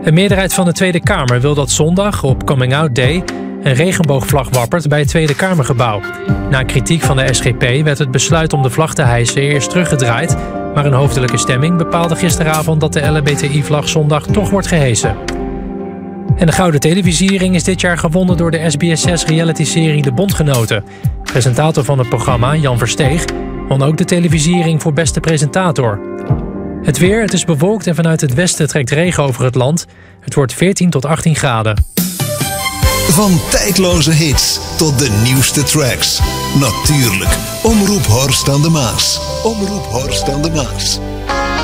Een meerderheid van de Tweede Kamer wil dat zondag, op Coming Out Day, een regenboogvlag wappert bij het Tweede Kamergebouw. Na kritiek van de SGP werd het besluit om de vlag te hijsen eerst teruggedraaid, maar een hoofdelijke stemming bepaalde gisteravond dat de LHBTI-vlag zondag toch wordt gehesen. En de Gouden Televisiering is dit jaar gewonnen door de SBS6-realityserie De Bondgenoten. Presentator van het programma, Jan Versteeg, won ook de televisiering voor beste presentator. Het weer, het is bewolkt en vanuit het westen trekt regen over het land. Het wordt 14 tot 18 graden. Van tijdloze hits tot de nieuwste tracks. Natuurlijk, Omroep Horst aan de Maas. Omroep Horst aan de Maas.